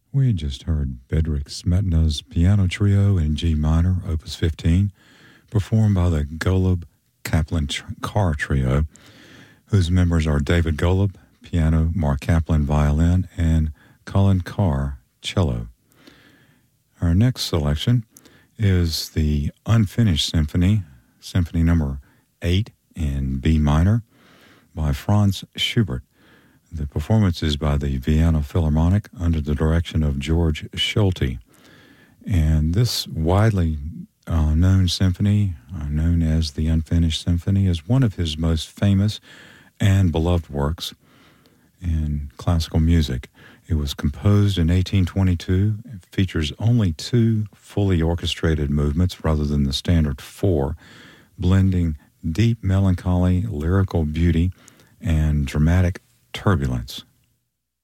We just heard Bedřich Smetana's Piano Trio in G minor, Opus 15, performed by the Golub Kaplan Carr Trio, whose members are David Golub, piano, Mark Kaplan, violin, and Colin Carr, cello. Our next selection is the Unfinished Symphony, Symphony number 8 in B minor, by Franz Schubert. The performance is by the Vienna Philharmonic under the direction of George Schulte. And this widely known symphony, known as the Unfinished Symphony, is one of his most famous and beloved works in classical music. It was composed in 1822. It features only 2 fully orchestrated movements rather than the standard 4, blending deep melancholy, lyrical beauty, and dramatic turbulence.